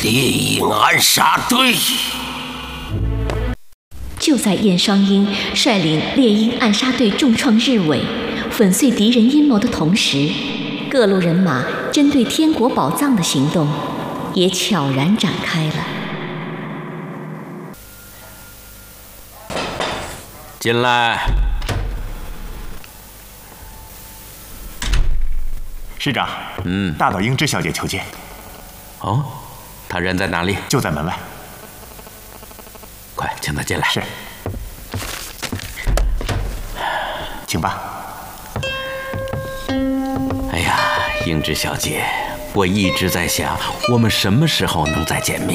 猎鹰暗杀队。 就在燕双鹰率领猎鹰暗杀队重创日伪，粉碎敌人阴谋的同时，各路人马针对天国宝藏的行动也悄然展开了。 进来。 师长，大岛英之小姐求见。 哦，她人在哪里？ 就在门外。 快，请她进来。 是。请吧。 哎呀，英之小姐，我一直在想，我们什么时候能再见面？